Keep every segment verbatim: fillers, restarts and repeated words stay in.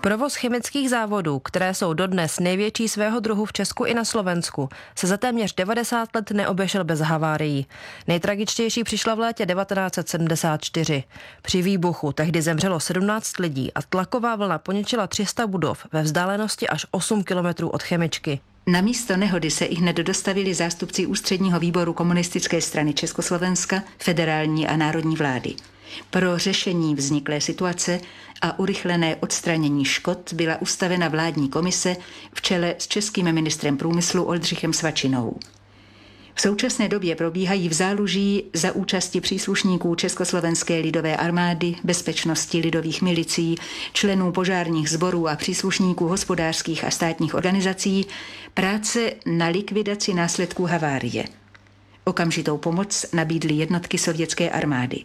Provoz chemických závodů, které jsou dodnes největší svého druhu v Česku i na Slovensku, se za téměř devadesát let neobešel bez havárií. Nejtragičtější přišla v létě devatenáct set sedmdesát čtyři. Při výbuchu tehdy zemřelo sedmnáct lidí a tlaková vlna poničila tři sta budov ve vzdálenosti až osm kilometrů od chemičky. Na místo nehody se ihned dostavili zástupci Ústředního výboru Komunistické strany Československa, federální a národní vlády. Pro řešení vzniklé situace a urychlené odstranění škod byla ustavena vládní komise v čele s českým ministrem průmyslu Oldřichem Svačinou. V současné době probíhají v Záluží za účasti příslušníků Československé lidové armády, bezpečnosti lidových milicí, členů požárních sborů a příslušníků hospodářských a státních organizací práce na likvidaci následků havárie. Okamžitou pomoc nabídly jednotky sovětské armády.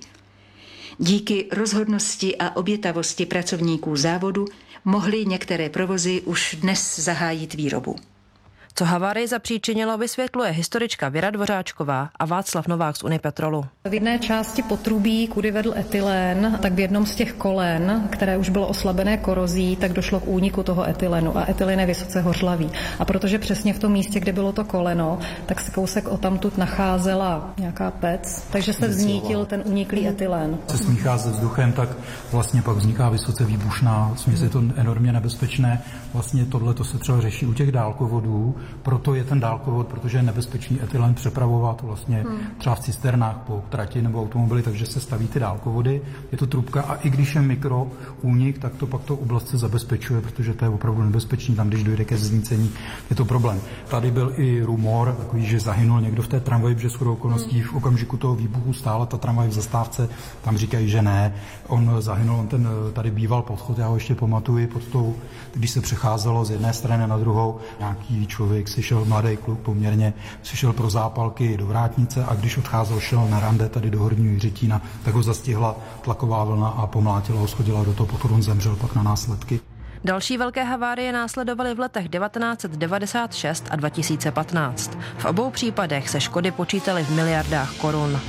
Díky rozhodnosti a obětavosti pracovníků závodu mohly některé provozy už dnes zahájit výrobu. Co havárii zapříčinilo, vysvětluje historička Věra Dvořáčková a Václav Novák z Unipetrolu. V jedné části potrubí, kudy vedl etylén, tak v jednom z těch kolen, které už bylo oslabené korozí, tak došlo k úniku toho etylenu a etylén je vysoce hořlavý. A protože přesně v tom místě, kde bylo to koleno, tak se kousek odtamtud nacházela nějaká pec, takže se vznítil ten uniklý etylén. Se smíchá se vzduchem, tak vlastně pak vzniká vysoce výbušná směs, je to enormně nebezpečné. Vlastně tohle se třeba řeší u těch dálkovodů. Proto je ten dálkovod, protože je nebezpečný etylen přepravovat vlastně hmm. třeba v cisternách po trati nebo automobily, takže se staví ty dálkovody. Je to trubka a i když je mikro únik, tak to pak to oblast se zabezpečuje, protože to je opravdu nebezpečný. Tam, když dojde ke znícení, je to problém. Tady byl i rumor, takový, že zahynul někdo v té tramvaji, protože shodou okolností v okamžiku toho výbuchu stála ta tramvaj v zastávce. Tam říkají, že ne. On zahynul, on ten tady býval podchod, já ho ještě pamatuju pod tou, když se přecházelo z jedné strany na druhou, nějaký člověk si šel, mladý kluk poměrně, si šel pro zápalky do vrátnice a když odcházel, šel na rande tady do Horního Jiřetína, tak ho zastihla tlaková vlna a pomlátila ho, schodila do toho, pokud on zemřel pak na následky. Další velké havárie následovaly v letech devatenáct set devadesát šest a dva tisíce patnáct. V obou případech se škody počítaly v miliardách korun.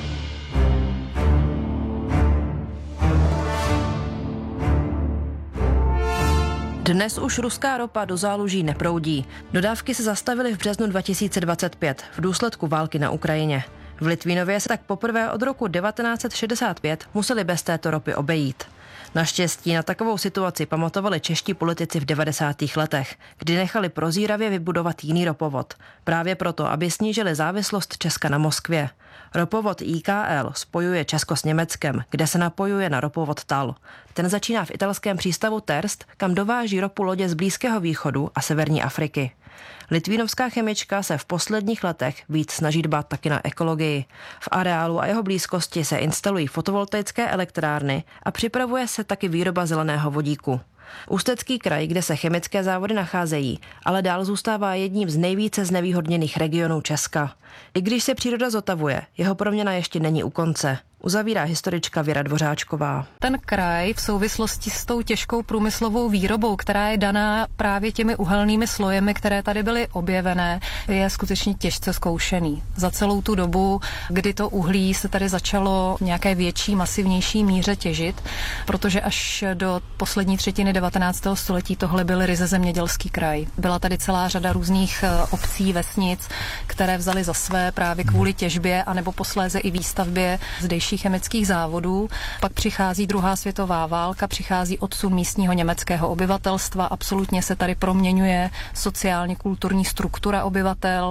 Dnes už ruská ropa do Záluží neproudí. Dodávky se zastavily v březnu dva tisíce dvacet pět v důsledku války na Ukrajině. V Litvínově se tak poprvé od roku devatenáct set šedesát pět museli bez této ropy obejít. Naštěstí na takovou situaci pamatovali čeští politici v devadesátých letech, kdy nechali prozíravě vybudovat jiný ropovod. Právě proto, aby snížili závislost Česka na Moskvě. Ropovod I K L spojuje Česko s Německem, kde se napojuje na ropovod Tal. Ten začíná v italském přístavu Terst, kam dováží ropu lodě z Blízkého východu a severní Afriky. Litvínovská chemička se v posledních letech víc snaží dbát taky na ekologii. V areálu a jeho blízkosti se instalují fotovoltaické elektrárny a připravuje se taky výroba zeleného vodíku. Ústecký kraj, kde se chemické závody nacházejí, ale dál zůstává jedním z nejvíce znevýhodněných regionů Česka. I když se příroda zotavuje, jeho proměna ještě není u konce. Uzavírá historička Věra Dvořáčková. Ten kraj v souvislosti s tou těžkou průmyslovou výrobou, která je daná právě těmi uhelnými slojemi, které tady byly objevené, je skutečně těžce zkoušený. Za celou tu dobu, kdy to uhlí se tady začalo nějaké větší, masivnější míře těžit, protože až do poslední třetiny devatenáctého století tohle byl ryze zemědělský kraj. Byla tady celá řada různých obcí, vesnic, které vzaly za své právě kvůli těžbě anebo posléze i výstavbě zdejších chemických závodů. Pak přichází druhá světová válka, přichází odsun místního německého obyvatelstva, absolutně se tady proměňuje sociálně kulturní struktura obyvatel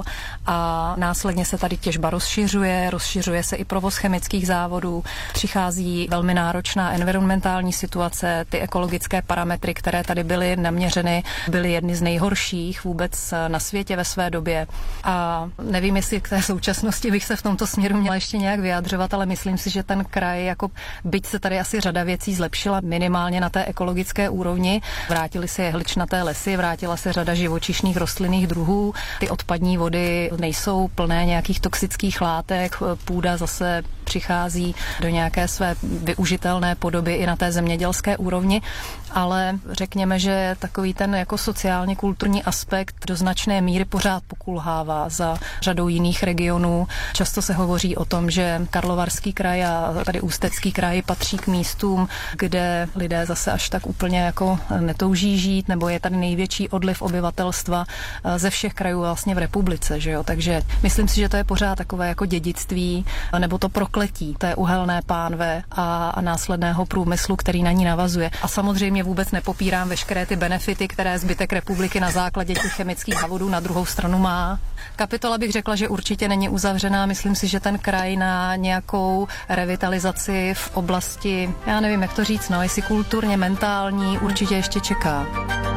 a následně se tady těžba rozšiřuje, rozšiřuje se i provoz chemických závodů, přichází velmi náročná environmentální situace, ty ekologické parametry, které tady byly naměřeny, byly jedny z nejhorších vůbec na světě ve své době. A nevím, jestli k té současnosti bych se v tomto směru měla ještě nějak vyjadřovat, ale myslím si, že ten kraj, jako byť se tady asi řada věcí zlepšila minimálně na té ekologické úrovni, vrátily se jehličnaté lesy, vrátila se řada živočišných rostlinných druhů, ty odpadní vody nejsou plné nějakých toxických látek, půda zase přichází do nějaké své využitelné podoby i na té zemědělské úrovni, ale řekněme, že takový ten jako sociálně kulturní aspekt do značné míry pořád pokulhává za řadou jiných regionů. Často se hovoří o tom, že Karlovarský kraj a tady Ústecký kraj patří k místům, kde lidé zase až tak úplně jako netouží žít, nebo je tady největší odliv obyvatelstva ze všech krajů vlastně v republice, že jo? Takže myslím si, že to je pořád takové jako dědictví, nebo to prokletí té uhelné pánve a, a následného průmyslu, který na ní navazuje. A samozřejmě vůbec nepopírám veškeré ty benefity, které zbytek republiky na základě těch chemických závodů na druhou stranu má. Kapitola bych řekla, že určitě není uzavřená. Myslím si, že ten kraj na nějakou revitalizaci v oblasti, já nevím, jak to říct, no, jestli kulturně, mentální, určitě ještě čeká.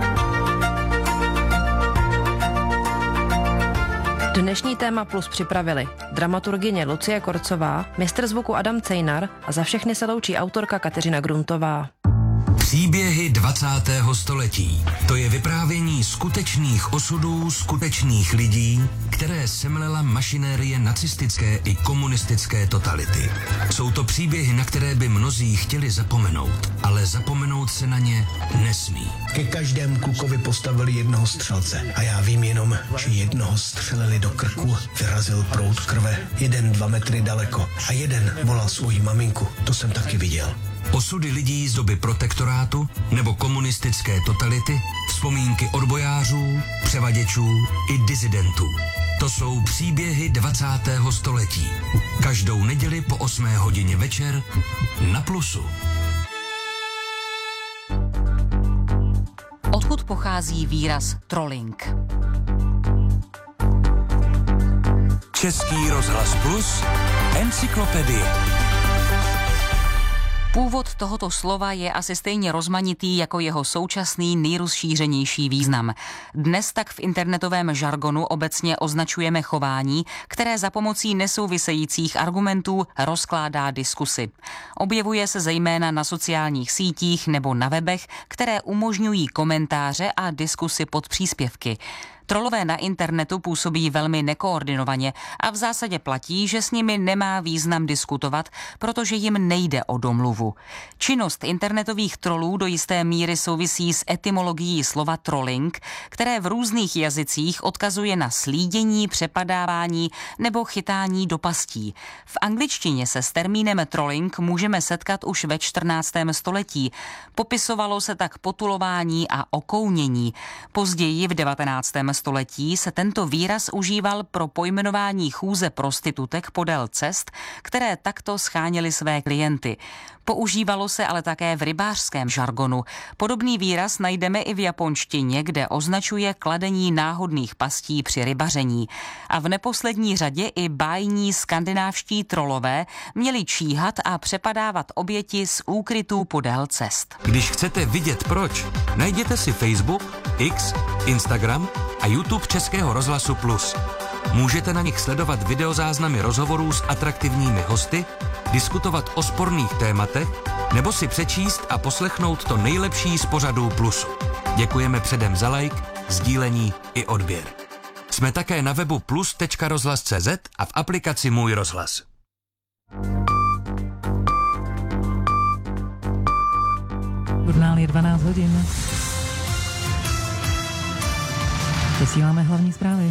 Dnešní Téma Plus připravili dramaturgyně Lucie Korcová, mistr zvuku Adam Cejnar a za všechny se loučí autorka Kateřina Gruntová. Příběhy dvacátého století. To je vyprávění skutečných osudů skutečných lidí, které semlela mašinérie nacistické i komunistické totality. Jsou to příběhy, na které by mnozí chtěli zapomenout, ale zapomenout se na ně nesmí. Ke každému klukovi postavili jednoho střelce a já vím jenom, že jednoho střelili do krku, vyrazil proud krve, jeden dva metry daleko a jeden volal svoji maminku, to jsem taky viděl. Osudy lidí z doby protektorátu nebo komunistické totality, vzpomínky odbojářů, převaděčů i disidentů. To jsou příběhy dvacátého století. Každou neděli po osmé hodině večer na Plusu. Odkud pochází výraz trolling? Český rozhlas Plus, encyklopedie. Původ tohoto slova je asi stejně rozmanitý jako jeho současný nejrozšířenější význam. Dnes tak v internetovém žargonu obecně označujeme chování, které za pomocí nesouvisejících argumentů rozkládá diskusy. Objevuje se zejména na sociálních sítích nebo na webech, které umožňují komentáře a diskusy pod příspěvky. Trolové na internetu působí velmi nekoordinovaně a v zásadě platí, že s nimi nemá význam diskutovat, protože jim nejde o domluvu. Činnost internetových trolů do jisté míry souvisí s etymologií slova trolling, které v různých jazycích odkazuje na slídění, přepadávání nebo chytání do pastí. V angličtině se s termínem trolling můžeme setkat už ve čtrnáctém století. Popisovalo se tak potulování a okounění. Později v devatenáctém století se tento výraz užíval pro pojmenování chůze prostitutek podél cest, které takto scháněly své klienty. Používalo se ale také v rybářském žargonu. Podobný výraz najdeme i v japonštině, kde označuje kladení náhodných pastí při rybaření. A v neposlední řadě i bájní skandinávští trolové měli číhat a přepadávat oběti z úkrytů podél cest. Když chcete vidět proč, najděte si Facebook, X, Instagram a YouTube Českého rozhlasu Plus. Můžete na nich sledovat videozáznamy rozhovorů s atraktivními hosty, diskutovat o sporných tématech nebo si přečíst a poslechnout to nejlepší z pořadů Plusu. Děkujeme předem za like, sdílení i odběr. Jsme také na webu plus tečka rozhlas tečka cé zet a v aplikaci Můj rozhlas. Žurnál je dvanáct hodin. Vysíláme hlavní zprávy.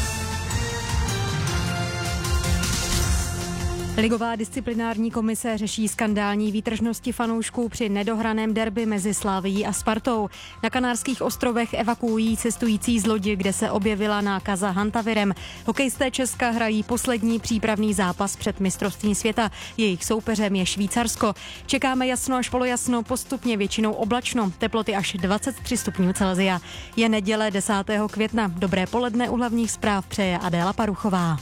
Ligová disciplinární komise řeší skandální výtržnosti fanoušků při nedohraném derby mezi Slavií a Spartou. Na Kanárských ostrovech evakuují cestující z lodi, kde se objevila nákaza hantavirem. Hokejisté Česka hrají poslední přípravný zápas před mistrovstvím světa. Jejich soupeřem je Švýcarsko. Čekáme jasno až polojasno, postupně většinou oblačno, teploty až dvacet tři stupňů Celsia. Je neděle desátého května. Dobré poledne, u hlavních zpráv přeje Adéla Paruchová.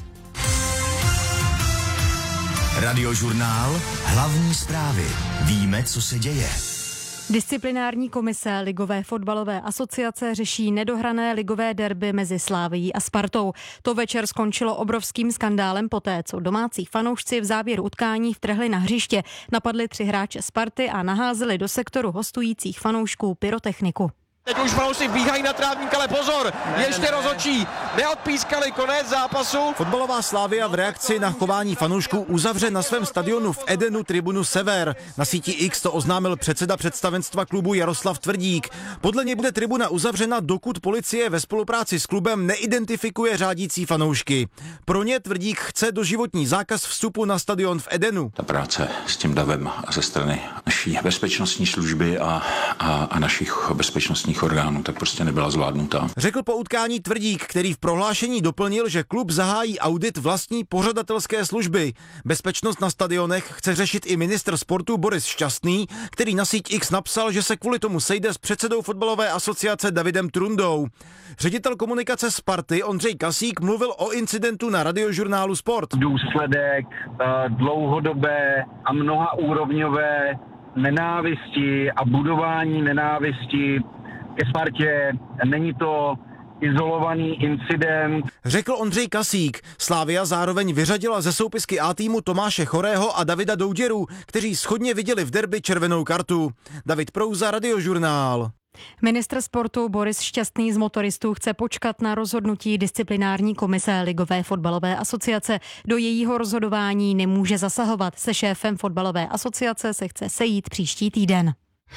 Radiožurnál Hlavní zprávy. Víme, co se děje. Disciplinární komise Ligové fotbalové asociace řeší nedohrané ligové derby mezi Slavií a Spartou. To večer skončilo obrovským skandálem poté, co domácí fanoušci v závěru utkání vtrhli na hřiště, napadli tři hráče Sparty a naházeli do sektoru hostujících fanoušků pyrotechniku. Teď už fanoušci vbíhají na trávník, ale pozor, ještě rozhodčí neodpískali konec zápasu. Fotbalová Slavia v reakci na chování fanoušků uzavře na svém stadionu v Edenu tribunu Sever. Na síti X to oznámil předseda představenstva klubu Jaroslav Tvrdík. Podle něj bude tribuna uzavřena, dokud policie ve spolupráci s klubem neidentifikuje řádící fanoušky. Pro ně Tvrdík chce doživotní zákaz vstupu na stadion v Edenu. Ta práce s tím davem a ze strany naší bezpečnostní služby a, a, a našich bezpečnostních orgánů tak prostě nebyla zvládnutá. Řekl po utkání Tvrdík, který v prohlášení doplnil, že klub zahájí audit vlastní pořadatelské služby. Bezpečnost na stadionech chce řešit i ministr sportu Boris Šťastný, který na síť X napsal, že se kvůli tomu sejde s předsedou fotbalové asociace Davidem Trundou. Ředitel komunikace Sparty Ondřej Kasík mluvil o incidentu na Radiožurnálu Sport. Důsledek dlouhodobé a mnohaúrovňové nenávisti a budování nenávisti ke Spartě. Není to izolovaný incident. Řekl Ondřej Kasík. Slavia zároveň vyřadila ze soupisky A týmu Tomáše Chorého a Davida Douděru, kteří shodně viděli v derby červenou kartu. David Prouza, Radiožurnál. Ministr sportu Boris Šťastný z motoristů chce počkat na rozhodnutí disciplinární komise Ligové fotbalové asociace. Do jejího rozhodování nemůže zasahovat. Se šéfem fotbalové asociace se chce sejít příští týden.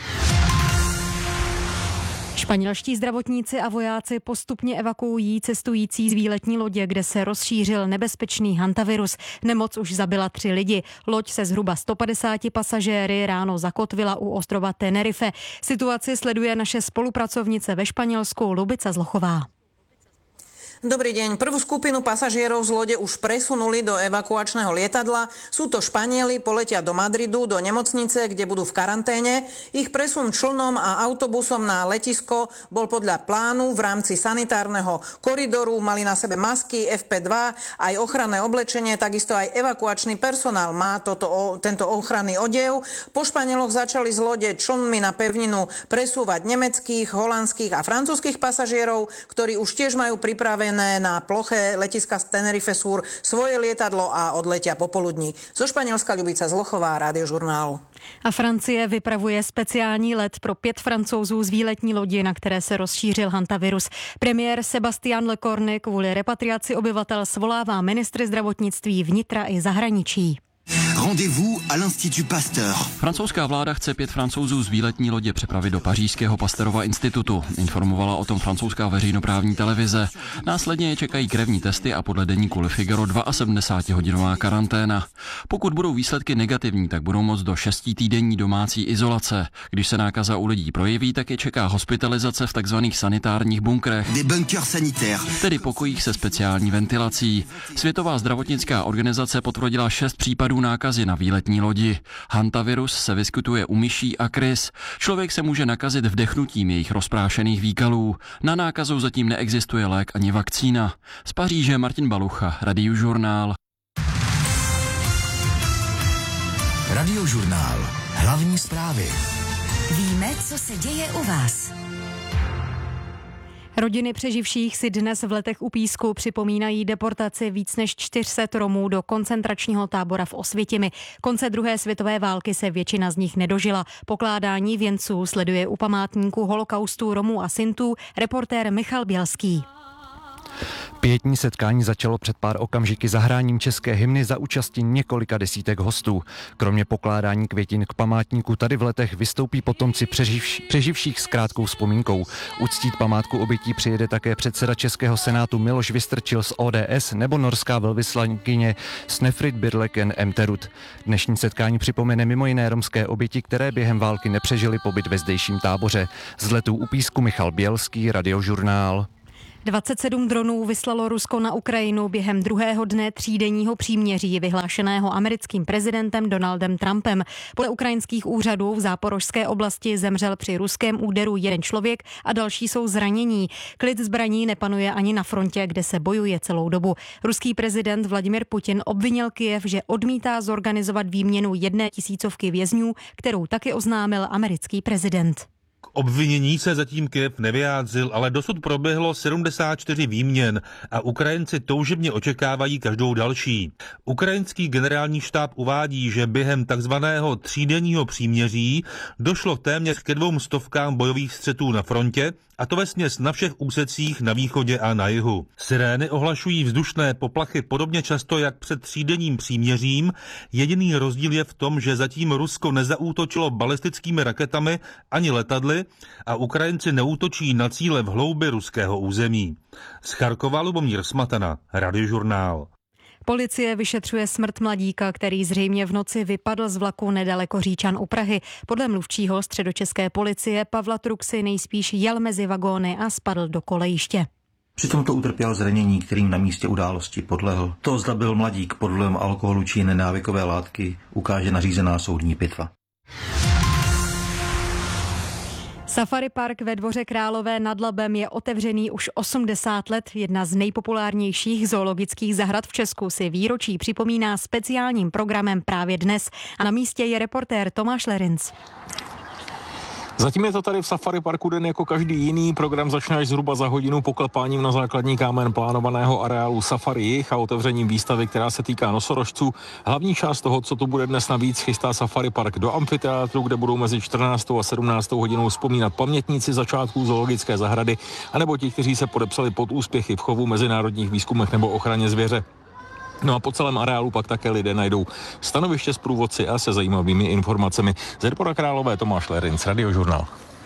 Španělští zdravotníci a vojáci postupně evakuují cestující z výletní lodě, kde se rozšířil nebezpečný hantavirus. Nemoc už zabila tři lidi. Loď se zhruba sto padesáti pasažéry ráno zakotvila u ostrova Tenerife. Situaci sleduje naše spolupracovnice ve Španělsku Lubica Zlochová. Dobrý deň. Prvú skupinu pasažierov z lode už presunuli do evakuačného lietadla. Sú to Španieli, poletia do Madridu, do nemocnice, kde budú v karanténe. Ich presun člnom a autobusom na letisko bol podľa plánu v rámci sanitárneho koridoru. Mali na sebe masky, ef pé dva, aj ochranné oblečenie, takisto aj evakuačný personál má toto, tento ochranný odev. Po Španieloch začali z lode člnmi na pevninu presúvať nemeckých, holandských a francúzskych pasažierov, ktorí už tiež majú pripravené na ploche letiska z Tenerife Sur svoje lietadlo a odletia popoludní. Zo Španělska Ľubica Zlochová, Radiožurnál. A Francie vypravuje speciální let pro pět Francouzů z výletní lodi, na které se rozšířil hantavirus. Premiér Sébastien Lecornu kvůli repatriaci obyvatel svolává ministry zdravotnictví, vnitra i zahraničí. Rendez-vous à l'Institut Pasteur. Francouzská vláda chce pět Francouzů z výletní lodě přepravit do pařížského Pasteurova institutu. Informovala o tom francouzská veřejnoprávní televize. Následně je čekají krevní testy a podle deníku Le Figaro sedmdesátihodinová karanténa. Pokud budou výsledky negativní, tak budou moct do šestitýdenní domácí izolace. Když se nákaza u lidí projeví, tak je čeká hospitalizace v takzvaných sanitárních bunkrech. Des bunkers sanitaires. Tedy pokojích se speciální ventilací. Světová zdravotnická organizace potvrdila šest případů nákazy na výletní lodi. Hantavirus se vyskytuje u myší a krys. Člověk se může nakazit vdechnutím jejich rozprášených výkalů. Na nákazu zatím neexistuje lék ani vakcína. Z Paříže Martin Balucha, Radiožurnál. Radiožurnál. Hlavní zprávy. Víme, co se děje u vás. Rodiny přeživších si dnes v Letech u Písku připomínají deportaci víc než čtyři sta Romů do koncentračního tábora v Osvětimi. Konce druhé světové války se většina z nich nedožila. Pokládání věnců sleduje u památníku holokaustu Romů a Sintů reportér Michal Bělský. Pietní setkání začalo před pár okamžiky zahráním české hymny za účasti několika desítek hostů. Kromě pokládání květin k památníku tady v Letech vystoupí potomci přeživš, přeživších s krátkou vzpomínkou. Uctít památku obětí přijede také předseda Českého senátu Miloš Vystrčil z O D S nebo norská velvyslankyně Snefrid Birleken Emterud. Dnešní setkání připomene mimo jiné romské oběti, které během války nepřežily pobyt ve zdejším táboře. Z Letů u Písku Michal Bělský, Radiožurnál. dvacet sedm dronů vyslalo Rusko na Ukrajinu během druhého dne třídenního příměří vyhlášeného americkým prezidentem Donaldem Trumpem. Podle ukrajinských úřadů v záporožské oblasti zemřel při ruském úderu jeden člověk a další jsou zranění. Klid zbraní nepanuje ani na frontě, kde se bojuje celou dobu. Ruský prezident Vladimir Putin obvinil Kyjev, že odmítá zorganizovat výměnu jedné tisícovky vězňů, kterou taky oznámil americký prezident. K obvinění se zatím Kyjev nevyjádřil, ale dosud proběhlo sedmdesát čtyři výměn a Ukrajinci toužebně očekávají každou další. Ukrajinský generální štáb uvádí, že během takzvaného třídenního příměří došlo téměř ke dvou stovkám bojových střetů na frontě, a to vesměs na všech úsecích na východě a na jihu. Sirény ohlašují vzdušné poplachy podobně často jak před třídenním příměřím. Jediný rozdíl je v tom, že zatím Rusko nezaútočilo balistickými raketami ani letadly a Ukrajinci neútočí na cíle v hloubi ruského území. Z Charkova Lubomír Smatana, Radiožurnál. Policie vyšetřuje smrt mladíka, který zřejmě v noci vypadl z vlaku nedaleko Říčan u Prahy. Podle mluvčího středočeské policie Pavla Truxy nejspíš jel mezi vagóny a spadl do kolejiště. Přitom to utrpěl zranění, kterým na místě události podlehl. To, zda byl mladík pod vlivem alkoholu či jiné návykové látky, ukáže nařízená soudní pitva. Safari Park ve Dvoře Králové nad Labem je otevřený už osmdesát let. Jedna z nejpopulárnějších zoologických zahrad v Česku si výročí připomíná speciálním programem právě dnes. A na místě je reportér Tomáš Lerinc. Zatím je to tady v Safari Parku den jako každý jiný. Program začne až zhruba za hodinu poklepáním na základní kámen plánovaného areálu Safari Jih a otevřením výstavy, která se týká nosorožců. Hlavní část toho, co tu bude dnes navíc, chystá Safari Park do amfiteátru, kde budou mezi čtrnáctou a sedmnáctou hodinou vzpomínat pamětníci začátků zoologické zahrady, anebo ti, kteří se podepsali pod úspěchy v chovu, mezinárodních výzkumech nebo ochraně zvěře. No a po celém areálu pak také lidé najdou stanoviště s průvodci a se zajímavými informacemi. Z Dvora Králové Tomáš Lerinc, Radiožurnál.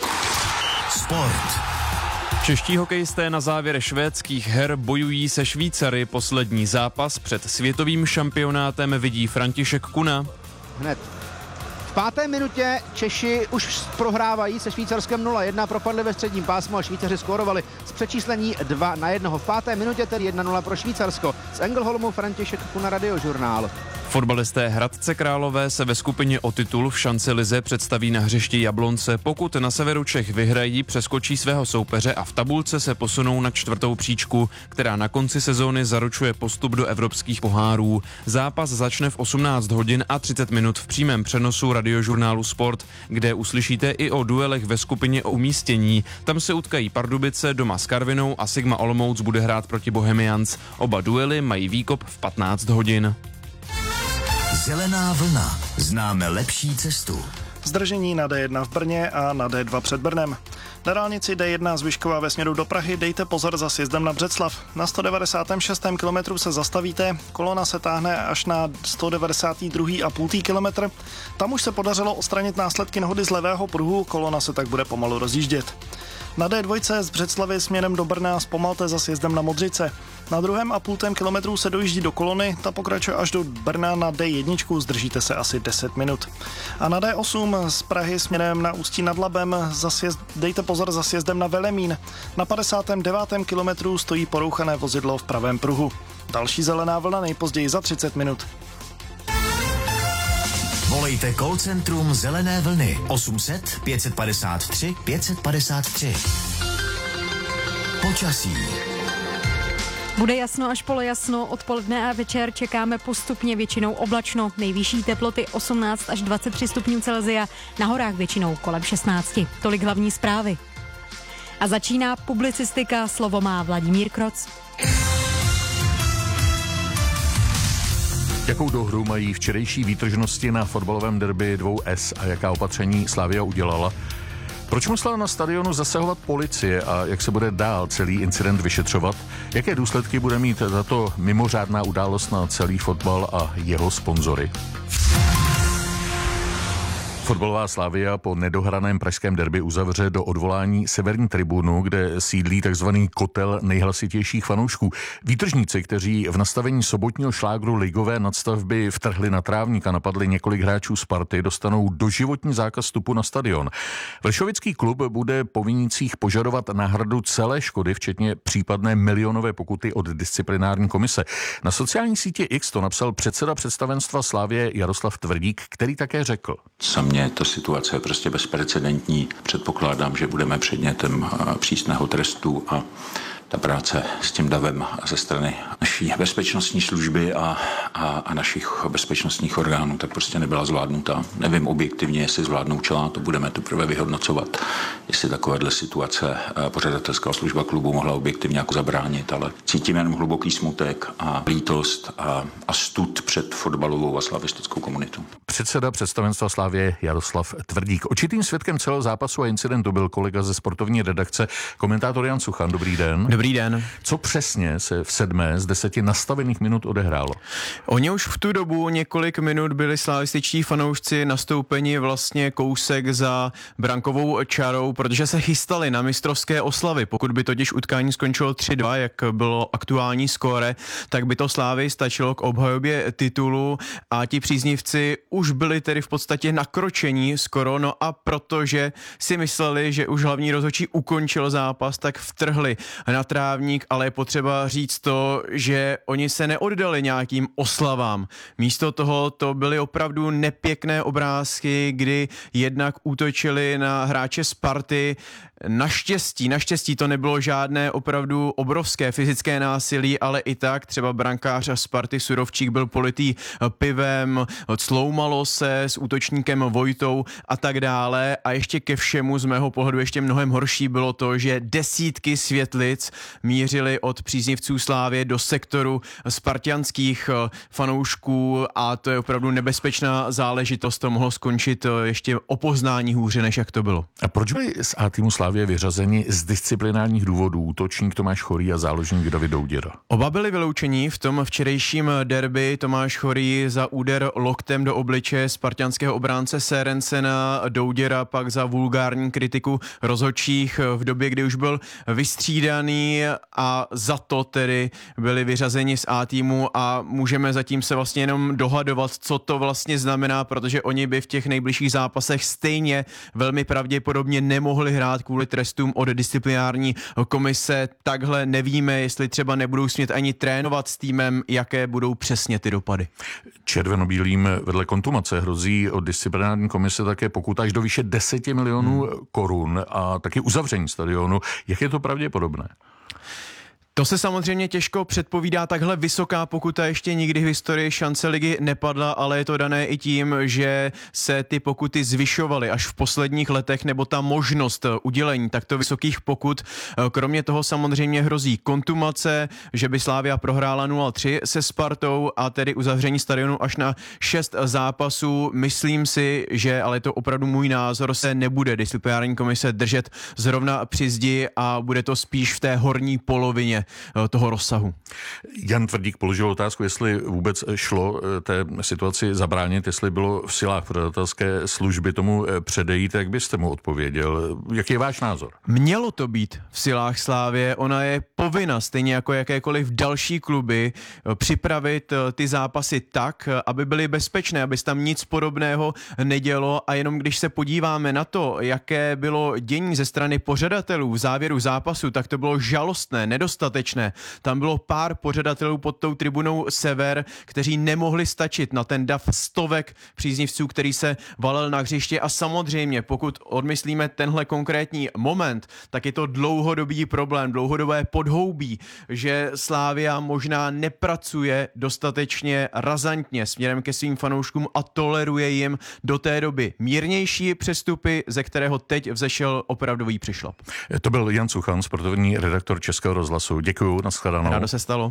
Sport. Čeští hokejisté na závěr švédských her bojují se Švýcary. Poslední zápas před světovým šampionátem vidí František Kuna. Hned v páté minutě Češi už prohrávají se Švýcarskem nula jedna, propadli ve středním pásmu a Švýcaři skórovali z přečíslení dva na jedna. V páté minutě tedy jedna nula pro Švýcarsko. Z Engelholmu František Kuna, Radiožurnál. Fotbalisté Hradce Králové se ve skupině o titul v šanci lize představí na hřišti Jablonce. Pokud na severu Čech vyhrají, přeskočí svého soupeře a v tabulce se posunou na čtvrtou příčku, která na konci sezóny zaručuje postup do evropských pohárů. Zápas začne v osmnáct hodin a třicet minut v přímém přenosu Radiožurnálu Sport, kde uslyšíte i o duelech ve skupině o umístění. Tam se utkají Pardubice doma s Karvinou a Sigma Olomouc bude hrát proti Bohemians. Oba duely mají výkop v patnáct hodin. Zelená vlna. Známe lepší cestu. Zdržení na D jedna v Brně a na D dva před Brnem. Na dálnici D jedna z Vyškova ve směru do Prahy dejte pozor za sjezdem na Břeclav. Na sto devadesátém šestém kilometru se zastavíte, kolona se táhne až na sto devadesátý druhý a půl kilometr. Tam už se podařilo odstranit následky nehody z levého pruhu, kolona se tak bude pomalu rozjíždět. Na D dva z Břeclavy směrem do Brna zpomalte za sjezdem na Modřice. Na druhém a půltém kilometru se dojíždí do kolony, ta pokračuje až do Brna na D jedna, zdržíte se asi deset minut. A na D osm z Prahy směrem na Ústí nad Labem zasjezd, dejte pozor za sjezdem na Velemín. Na padesátém devátém kilometru stojí porouchané vozidlo v pravém pruhu. Další zelená vlna nejpozději za třicet minut. Volejte call centrum Zelené vlny osm set pět padesát tři pět padesát tři. Počasí. Bude jasno až polojasno, odpoledne a večer čekáme postupně většinou oblačno. Nejvyšší teploty osmnáct až dvacet tři stupňů Celsia, na horách většinou kolem šestnáct. Tolik hlavní zprávy. A začíná publicistika, slovo má Vladimír Kroc. Jakou dohru mají včerejší výtržnosti na fotbalovém derby dvou S a jaká opatření Slavia udělala? Proč musela na stadionu zasahovat policie a jak se bude dál celý incident vyšetřovat? Jaké důsledky bude mít tato mimořádná událost na celý fotbal a jeho sponzory? Fotbalová Slavia po nedohraném pražském derby uzavře do odvolání severní tribunu, kde sídlí takzvaný kotel nejhlasitějších fanoušků. Výtržníci, kteří v nastavení sobotního šlágru ligové nadstavby vtrhli na trávník a napadli několik hráčů Sparty, dostanou doživotní zákaz vstupu na stadion. Vršovický klub bude po vinících požadovat náhradu celé škody, včetně případné milionové pokuty od disciplinární komise. Na sociální sítě X to napsal předseda představenstva Slavie Jaroslav Tvrdík, který také řekl: Mě to situace je prostě bezprecedentní. Předpokládám, že budeme předmětem přísného trestu a ta práce s tím davem ze strany naší bezpečnostní služby a, a, a našich bezpečnostních orgánů tak prostě nebyla zvládnutá. Nevím objektivně, jestli zvládnou čelá, to budeme teprve vyhodnocovat, jestli takovéhle situace pořadatelská služba klubu mohla objektivně jako zabránit, ale cítím jen hluboký smutek a lítost a, a stud před fotbalovou a slavistickou komunitou. Předseda představenstva Slavie Jaroslav Tvrdík. Očitým svědkem celého zápasu a incidentu byl kolega ze sportovní redakce, komentátor Jan Suchan. Dobrý den. Dobrý den. Co přesně se v sedmé z deseti nastavených minut odehrálo? Oni už v tu dobu několik minut byli slavističtí fanoušci nastoupeni vlastně kousek za brankovou čarou, protože se chystali na mistrovské oslavy. Pokud by totiž utkání skončilo tři dva, jak bylo aktuální skóre, tak by to Slavii stačilo k obhajobě titulu a ti příznivci už byli tedy v podstatě nakročení skoro, no a protože si mysleli, že už hlavní rozhodčí ukončil zápas, tak vtrhli na trávník, ale je potřeba říct to, že oni se neoddali nějakým oslavám. Místo toho to byly opravdu nepěkné obrázky, kdy jednak útočili na hráče Sparty. Naštěstí, naštěstí to nebylo žádné opravdu obrovské fyzické násilí, ale i tak třeba brankář Sparty Surovčík byl politý pivem, sloumalo se s útočníkem Vojtou a tak dále. A ještě ke všemu z mého pohledu ještě mnohem horší bylo to, že desítky světlic mířily od příznivců Slávie do sektoru spartianských fanoušků a to je opravdu nebezpečná záležitost. To mohlo skončit ještě o poznání hůře, než jak to bylo. A proč byli z A týmu Slávie vyřazeni z disciplinárních důvodů útočník Tomáš Chorý a záložník David Douděra? Oba byli vyloučeni v tom včerejším derby. Tomáš Chorý za úder loktem do obličeje spartianského obránce Sérencena, Douděra pak za vulgární kritiku rozhodčích v době, kdy už byl vystřídaný a za to tedy byli vyřazeni z A týmu a můžeme zatím se vlastně jenom dohadovat, co to vlastně znamená, protože oni by v těch nejbližších zápasech stejně velmi pravděpodobně nemohli hrát kvůli trestům od disciplinární komise. Takhle nevíme, jestli třeba nebudou smět ani trénovat s týmem, jaké budou přesně ty dopady. Červenobílým vedle kontumace hrozí od disciplinární komise také pokuta až do výše deset milionů hmm. korun a taky uzavření stadionu. Jak je to pravděpodobné? To se samozřejmě těžko předpovídá, takhle vysoká pokuta ještě nikdy v historii šance ligy nepadla, ale je to dané i tím, že se ty pokuty zvyšovaly až v posledních letech, nebo ta možnost udělení takto vysokých pokut. Kromě toho samozřejmě hrozí kontumace, že by Slavia prohrála nula tři se Spartou a tedy uzavření stadionu až na šest zápasů. Myslím si, že, ale je to opravdu můj názor, se nebude disciplinární komise držet zrovna při zdi a bude to spíš v té horní polovině toho rozsahu. Jan Tvrdík položil otázku, jestli vůbec šlo té situaci zabránit, jestli bylo v silách pořadatelské služby tomu předejít, jak byste mu odpověděl? Jaký je váš názor? Mělo to být v silách Slávie, ona je povinna, stejně jako jakékoliv další kluby, připravit ty zápasy tak, aby byly bezpečné, aby se tam nic podobného nedělo a jenom když se podíváme na to, jaké bylo dění ze strany pořadatelů v závěru zápasu, tak to bylo žalostné, nedostatečné. Tam bylo pár pořadatelů pod tou tribunou Sever, kteří nemohli stačit na ten dav stovek příznivců, který se valil na hřiště a samozřejmě, pokud odmyslíme tenhle konkrétní moment, tak je to dlouhodobý problém, dlouhodobé podhoubí, že Slavia možná nepracuje dostatečně razantně směrem ke svým fanouškům a toleruje jim do té doby mírnější přestupy, ze kterého teď vzešel opravdový přišlap. To byl Jan Suchan, sportovní redaktor Českého rozhlasu. Děkuju, nashledanou. Rádo se stalo.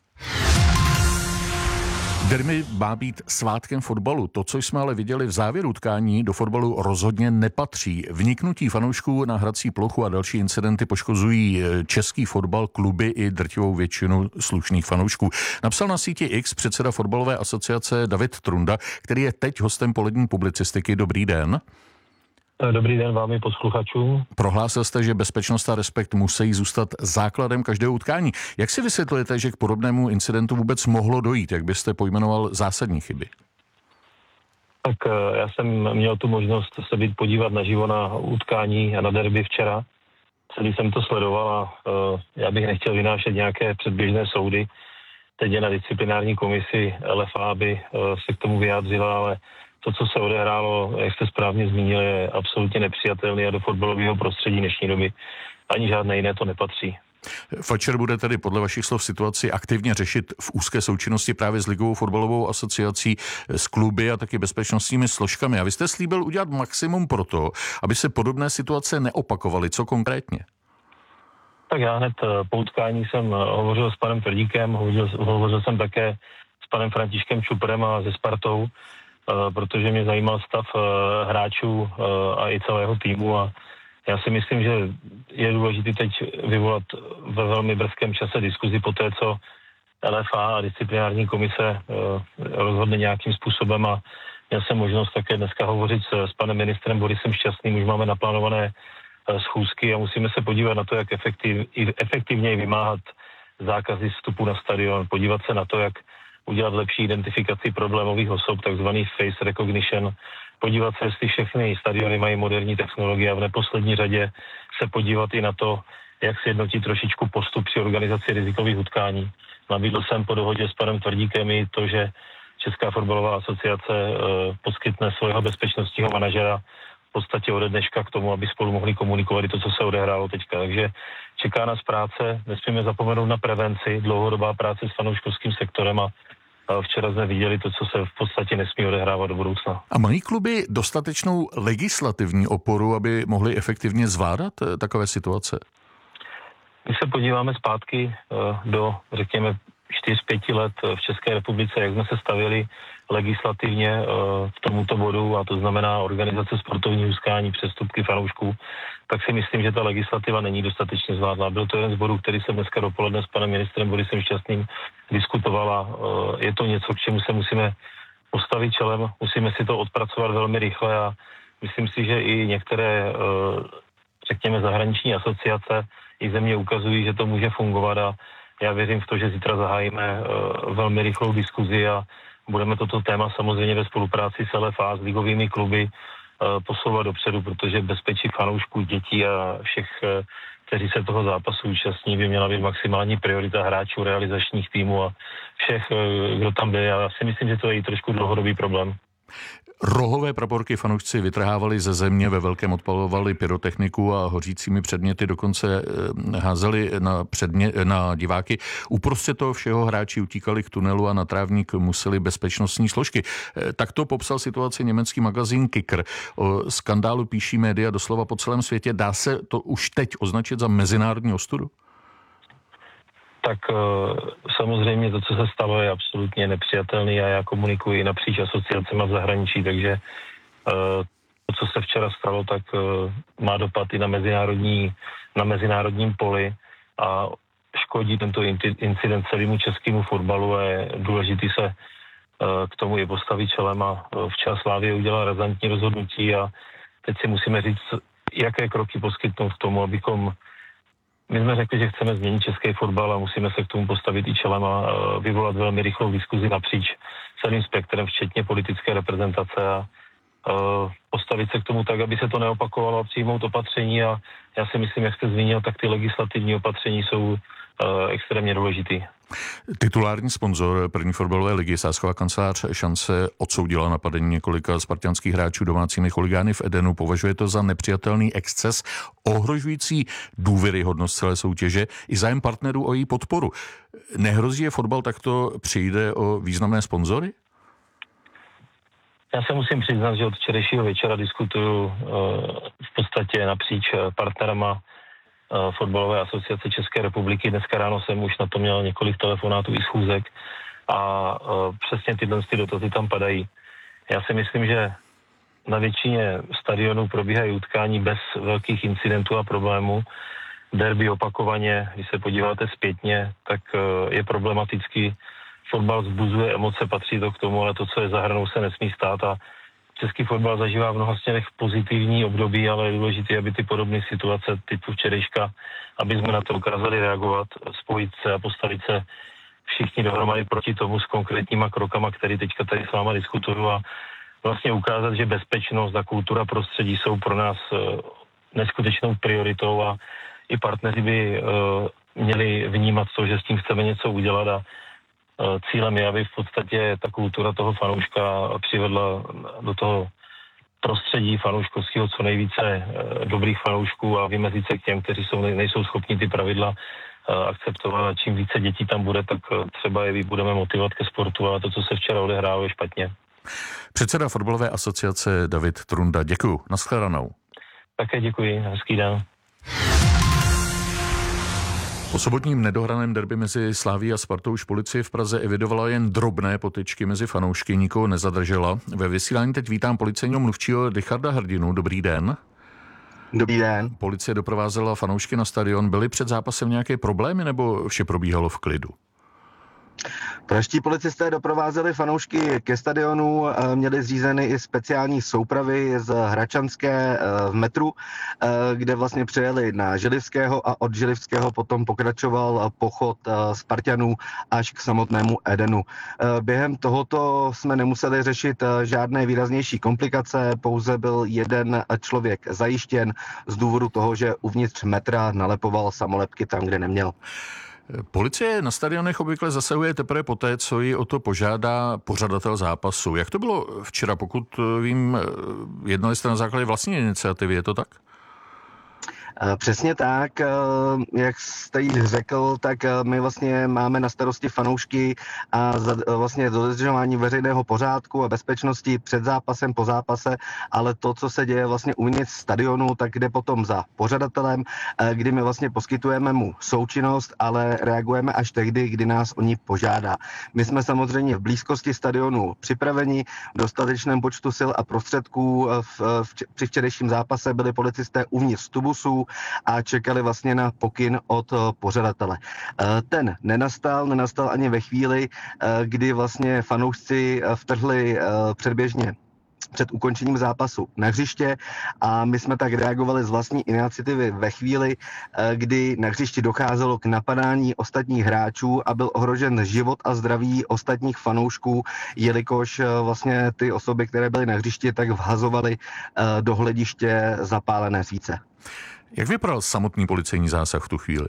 Derby má být svátkem fotbalu. To, co jsme ale viděli v závěru utkání, do fotbalu rozhodně nepatří. Vniknutí fanoušků na hrací plochu a další incidenty poškozují český fotbal, kluby i drtivou většinu slušných fanoušků. Napsal na síti X předseda fotbalové asociace David Trunda, který je teď hostem polední publicistiky. Dobrý den. Dobrý den vám i posluchačům. Prohlásil jste, že bezpečnost a respekt musí zůstat základem každého utkání. Jak si vysvětlujete, že k podobnému incidentu vůbec mohlo dojít? Jak byste pojmenoval zásadní chyby? Tak já jsem měl tu možnost se být podívat naživo na utkání a na derby včera. Celý jsem to sledoval a uh, já bych nechtěl vynášet nějaké předběžné soudy. Teď je na disciplinární komisi L F A, aby uh, se k tomu vyjádřila, ale to, co se odehrálo, jak jste správně zmínil, je absolutně nepřijatelné a do fotbalového prostředí dnešní doby ani žádné jiné to nepatří. Fatcher bude tedy podle vašich slov situaci aktivně řešit v úzké součinnosti právě s Ligovou fotbalovou asociací, s kluby a taky bezpečnostními složkami. A vy jste slíbil udělat maximum pro to, aby se podobné situace neopakovaly. Co konkrétně? Tak já hned po utkání jsem hovořil s panem Tvrdíkem, hovořil, hovořil jsem také s panem Františkem Čuprem a se Spartou, protože mě zajímal stav hráčů a i celého týmu a já si myslím, že je důležité teď vyvolat ve velmi brzkém čase diskuzi po té, co L F A a disciplinární komise rozhodne nějakým způsobem a měl jsem možnost také dneska hovořit s, s panem ministrem Borisem Šťastným, už máme naplánované schůzky a musíme se podívat na to, jak efektiv, efektivněji vymáhat zákazy vstupu na stadion, podívat se na to, jak udělat lepší identifikaci problémových osob, takzvaný face recognition, podívat se, jestli všechny stadiony mají moderní technologie a v neposlední řadě se podívat i na to, jak sjednotit trošičku postup při organizaci rizikových utkání. Nabídl jsem po dohodě s panem Tvrdíkem i to, že Česká fotbalová asociace e, poskytne svého bezpečnostního manažera v podstatě ode dneška k tomu, aby spolu mohli komunikovat i to, co se odehrálo teďka. Takže čeká nás práce, nesmíme zapomenout na prevenci, dlouhodobá práce s fanouškovským sektorem a včera jsme viděli to, co se v podstatě nesmí odehrávat do budoucna. A mají kluby dostatečnou legislativní oporu, aby mohly efektivně zvládat takové situace? Když se podíváme zpátky do, řekněme, čtyři pět let v České republice, jak jsme se stavili legislativně k tomuto bodu, a to znamená organizace sportovních utkání, přestupky fanoušků, tak si myslím, že ta legislativa není dostatečně zvládla. Byl to jeden z bodů, který jsem dneska dopoledne s panem ministrem Borisem Šťastným diskutovala. Je to něco, k čemu se musíme postavit čelem, musíme si to odpracovat velmi rychle a myslím si, že i některé, řekněme, zahraniční asociace i země ukazují, že to může fungovat a já věřím v to, že zítra zahájíme velmi rychlou diskuzi a budeme toto téma samozřejmě ve spolupráci s L F A, s ligovými kluby posouvat dopředu, protože bezpečí fanoušků, dětí a všech, kteří se toho zápasu účastní, by měla být maximální priorita hráčů, realizačních týmů a všech, kdo tam byl. Já si myslím, že to je i trošku dlouhodobý problém. Rohové praporky fanoušci vytrhávali ze země, ve velkém odpalovali pyrotechniku a hořícími předměty dokonce házeli na, předmě, na diváky. Uprostřed toho všeho hráči utíkali k tunelu a na trávník museli bezpečnostní složky. Tak to popsal situaci německý magazín Kicker. O skandálu píší média doslova po celém světě. Dá se to už teď označit za mezinárodní ostudu? Tak samozřejmě to, co se stalo, je absolutně nepřijatelný a já komunikuji napříč asociacemi v zahraničí, takže to, co se včera stalo, tak má dopad i na, mezinárodní, na mezinárodním poli a škodí tento incident celému českému fotbalu a je důležitý se k tomu i postavit čelem a včera Slavia udělala razantní rozhodnutí a teď si musíme říct, jaké kroky poskytnout k tomu, abychom My jsme řekli, že chceme změnit český fotbal a musíme se k tomu postavit i čelem a vyvolat velmi rychlou diskuzi napříč celým spektrem, včetně politické reprezentace a postavit se k tomu tak, aby se to neopakovalo a přijmout opatření a já si myslím, jak jste zmínil, tak ty legislativní opatření jsou extrémně důležitý. Titulární sponzor první fotbalové ligy, sázková kancelář Šance, odsoudila napadení několika spartanských hráčů domácími chuligány v Edenu. Považuje to za nepřijatelný exces, ohrožující důvěryhodnost celé soutěže i zájem partnerů o její podporu. Nehrozí, že fotbal takto přijde o významné sponzory? Já se musím přiznat, že od včerejšího večera diskutuju v podstatě napříč partnerama Fotbalové asociace České republiky. Dneska ráno jsem už na to měl několik telefonátů i schůzek a uh, přesně tyhle ty dotazy tam padají. Já si myslím, že na většině stadionů probíhají utkání bez velkých incidentů a problémů. Derby opakovaně, když se podíváte zpětně, tak uh, je problematický. Fotbal vzbuzuje emoce, patří to k tomu, ale to, co je za hranou, se nesmí stát a český fotbal zažívá v mnoha směrech pozitivní období, ale je důležité, aby ty podobné situace typu včerejška, aby jsme na to ukázali reagovat, spojit se a postavit se všichni dohromady proti tomu s konkrétníma krokama, které teďka tady s váma diskutuju a vlastně ukázat, že bezpečnost a kultura prostředí jsou pro nás neskutečnou prioritou a i partneři by měli vnímat to, že s tím chceme něco udělat a cílem je, aby v podstatě ta kultura toho fanouška přivedla do toho prostředí fanouškovského co nejvíce dobrých fanoušků a vymezit se k těm, kteří jsou, nejsou schopni ty pravidla akceptovat a čím více dětí tam bude, tak třeba je budeme motivovat ke sportu, ale to, co se včera odehrálo, je špatně. Předseda fotbalové asociace David Trunda, děkuju. Naschledanou. Také děkuji, hezký den. Po sobotním nedohraném derby mezi Slavií a Spartou už policie v Praze evidovala jen drobné potyčky mezi fanoušky, nikoho nezadržela. Ve vysílání teď vítám policejního mluvčího Richarda Hrdinu. Dobrý den. Dobrý den. Policie doprovázela fanoušky na stadion. Byly před zápasem nějaké problémy nebo vše probíhalo v klidu? Pražští policisté doprovázeli fanoušky ke stadionu, měli zřízeny i speciální soupravy z Hračanské v metru, kde vlastně přijeli na Želivského a od Želivského potom pokračoval pochod Spartanů až k samotnému Edenu. Během tohoto jsme nemuseli řešit žádné výraznější komplikace, pouze byl jeden člověk zajištěn z důvodu toho, že uvnitř metra nalepoval samolepky tam, kde neměl. Policie na stadionech obvykle zasahuje teprve poté, co ji o to požádá pořadatel zápasu. Jak to bylo včera, pokud vím, jednali jste na základě vlastní iniciativy, je to tak? Přesně tak, jak jste jí řekl, tak my vlastně máme na starosti fanoušky a za vlastně dodržování veřejného pořádku a bezpečnosti před zápasem, po zápase, ale to, co se děje vlastně uvnitř stadionu, tak jde potom za pořadatelem, kdy my vlastně poskytujeme mu součinnost, ale reagujeme až tehdy, kdy nás o ní požádá. My jsme samozřejmě v blízkosti stadionu připraveni, v dostatečném počtu sil a prostředků. V, v, při včerejším zápase byli policisté uvnitř tubusů a čekali vlastně na pokyn od pořadatele. Ten nenastal, nenastal ani ve chvíli, kdy vlastně fanoušci vtrhli předběžně před ukončením zápasu na hřiště a my jsme tak reagovali z vlastní iniciativy ve chvíli, kdy na hřišti docházelo k napadání ostatních hráčů a byl ohrožen život a zdraví ostatních fanoušků, jelikož vlastně ty osoby, které byly na hřišti, tak vhazovaly do hlediště zapálené svíce. Jak vypadal samotný policejní zásah v tu chvíli?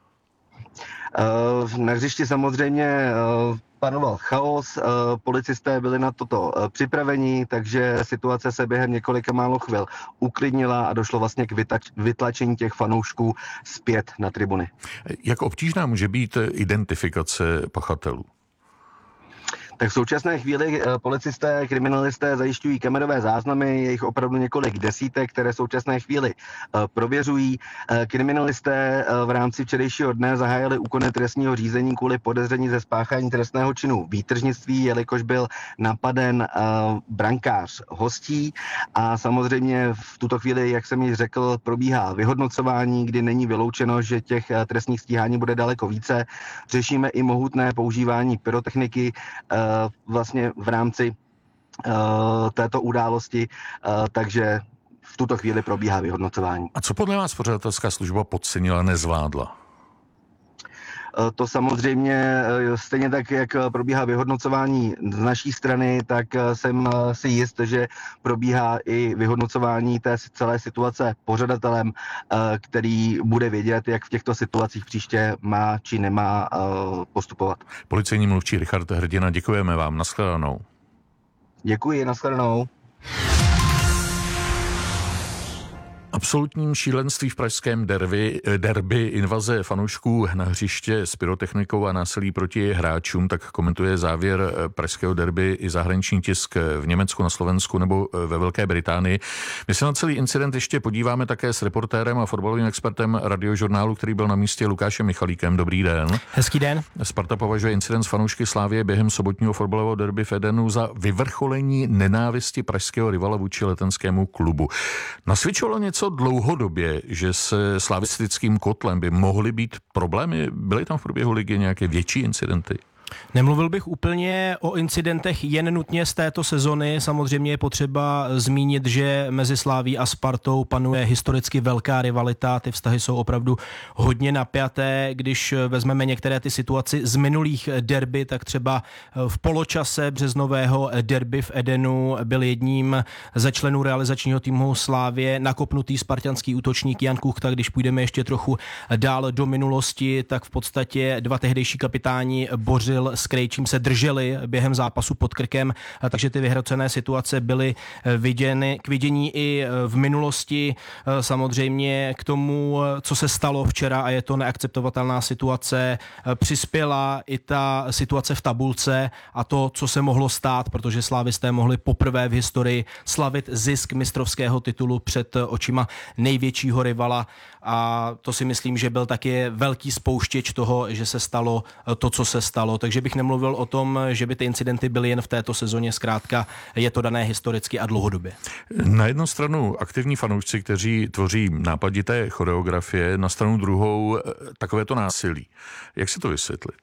Na hřišti samozřejmě panoval chaos, policisté byli na toto připraveni, takže situace se během několika málo chvil uklidnila a došlo vlastně k vytlačení těch fanoušků zpět na tribuny. Jak obtížná může být identifikace pachatelů? Tak v současné chvíli policisté, kriminalisté zajišťují kamerové záznamy, je jich opravdu několik desítek, které v současné chvíli prověřují. Kriminalisté v rámci včerejšího dne zahájili úkony trestního řízení kvůli podezření ze spáchání trestného činu výtržnictví, jelikož byl napaden brankář hostí a samozřejmě v tuto chvíli, jak jsem již řekl, probíhá vyhodnocování, kdy není vyloučeno, že těch trestních stíhání bude daleko více. Řešíme i mohutné používání pyrotechniky vlastně v rámci uh, této události, uh, takže v tuto chvíli probíhá vyhodnocování. A co podle vás pořadatelská služba podcenila, nezvládla? To samozřejmě stejně tak, jak probíhá vyhodnocování z naší strany, tak jsem si jist, že probíhá i vyhodnocování té celé situace pořadatelem, který bude vědět, jak v těchto situacích příště má či nemá postupovat. Policejní mluvčí Richard Hrdina, děkujeme vám. Naschledanou. Děkuji, naschledanou. Absolutním šílenství v pražském derby, derby, invaze fanoušků na hřiště s pyrotechnikou a násilí proti hráčům, tak komentuje závěr pražského derby i zahraniční tisk v Německu, na Slovensku nebo ve Velké Británii. My se na celý incident ještě podíváme také s reportérem a fotbalovým expertem Radiožurnálu, který byl na místě, Lukášem Michalíkem. Dobrý den. Hezký den. Sparta považuje incident s fanoušky Slavie během sobotního fotbalového derby v Edenu za vyvrcholení nenávisti pražského rivala vůči letenskému klubu. Nasvědčovalo něco dlouhodobě, že se slavistickým kotlem by mohly být problémy? Byly tam v průběhu ligy nějaké větší incidenty? Nemluvil bych úplně o incidentech jen nutně z této sezony. Samozřejmě je potřeba zmínit, že mezi Slavií a Spartou panuje historicky velká rivalita. Ty vztahy jsou opravdu hodně napjaté. Když vezmeme některé ty situaci z minulých derby, tak třeba v poločase březnového derby v Edenu byl jedním ze členů realizačního týmu Slavie nakopnutý spartanský útočník Jan Kuchta. Když půjdeme ještě trochu dál do minulosti, tak v podstatě dva tehdejší kapitáni Bořil Emil Skrej, čím se drželi během zápasu pod krkem, takže ty vyhrocené situace byly viděny, k vidění i v minulosti. Samozřejmě k tomu, co se stalo včera, a je to neakceptovatelná situace, přispěla i ta situace v tabulce a to, co se mohlo stát, protože slávisté mohli poprvé v historii slavit zisk mistrovského titulu před očima největšího rivala, a to si myslím, že byl taky velký spouštěč toho, že se stalo to, co se stalo. Takže bych nemluvil o tom, že by ty incidenty byly jen v této sezóně, zkrátka je to dané historicky a dlouhodobě. Na jednu stranu aktivní fanoušci, kteří tvoří nápadité choreografie, na stranu druhou takovéto násilí. Jak se to vysvětlit?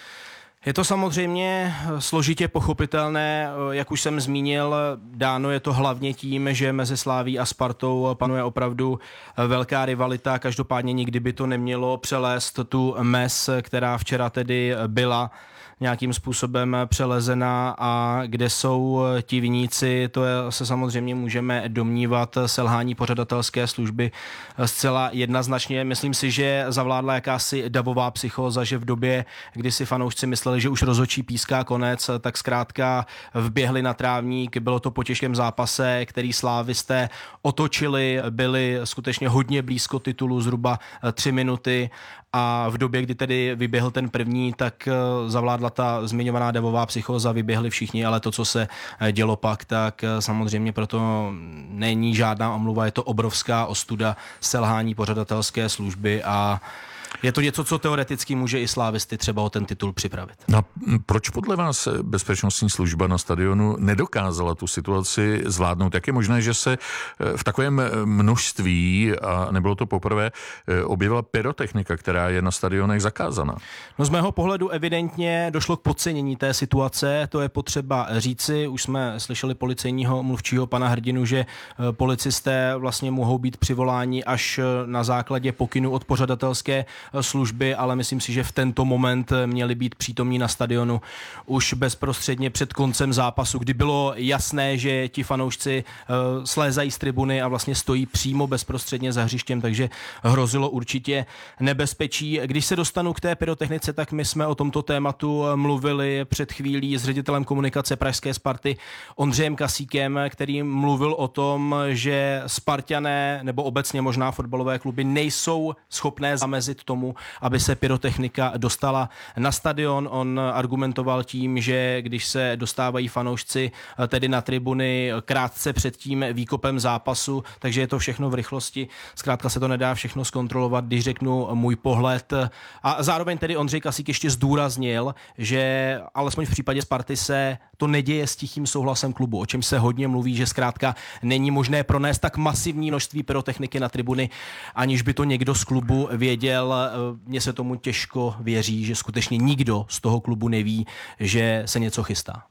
Je to samozřejmě složitě pochopitelné, jak už jsem zmínil, dáno je to hlavně tím, že mezi Slavií a Spartou panuje opravdu velká rivalita, každopádně nikdy by to nemělo přelézt tu mez, která včera tedy byla nějakým způsobem přelezená, a kde jsou ti viníci, to je, se samozřejmě můžeme domnívat, selhání pořadatelské služby zcela jednoznačně. Myslím si, že zavládla jakási davová psychóza, že v době, kdy si fanoušci mysleli, že už rozhodčí píská konec, tak zkrátka vběhli na trávník, bylo to po těžkém zápase, který slávisté otočili, byli skutečně hodně blízko titulu, zhruba tři minuty, a v době, kdy tedy vyběhl ten první, tak zavládla ta zmiňovaná davová psychóza, vyběhli všichni, ale to, co se dělo pak, tak samozřejmě proto není žádná omluva, je to obrovská ostuda, selhání pořadatelské služby, a je to něco, co teoreticky může i slávisty třeba o ten titul připravit. No, proč podle vás bezpečnostní služba na stadionu nedokázala tu situaci zvládnout? Jak je možné, že se v takovém množství, a nebylo to poprvé, objevila pyrotechnika, která je na stadionech zakázaná? No, z mého pohledu evidentně došlo k podcenění té situace, to je potřeba říci. Už jsme slyšeli policejního mluvčího pana Hrdinu, že policisté vlastně mohou být přivoláni až na základě pokynu od pořadatelské služby, ale myslím si, že v tento moment měli být přítomní na stadionu už bezprostředně před koncem zápasu, kdy bylo jasné, že ti fanoušci uh, slézají z tribuny a vlastně stojí přímo bezprostředně za hřištěm, takže hrozilo určitě nebezpečí. Když se dostanu k té pyrotechnice, tak my jsme o tomto tématu mluvili před chvílí s ředitelem komunikace pražské Sparty Ondřejem Kasíkem, který mluvil o tom, že Sparťané nebo obecně možná fotbalové kluby nejsou schopné zamezit tomu, aby se pyrotechnika dostala na stadion. On argumentoval tím, že když se dostávají fanoušci tedy na tribuny krátce před tím výkopem zápasu, takže je to všechno v rychlosti. Zkrátka se to nedá všechno zkontrolovat, když řeknu můj pohled. A zároveň tedy Ondřej Kasík ještě zdůraznil, že alespoň v případě Sparty se to neděje s tichým souhlasem klubu, o čem se hodně mluví, že zkrátka není možné pronést tak masivní množství pyrotechniky na tribuny, aniž by to někdo z klubu věděl. Mně se tomu těžko věří, že skutečně nikdo z toho klubu neví, že se něco chystá.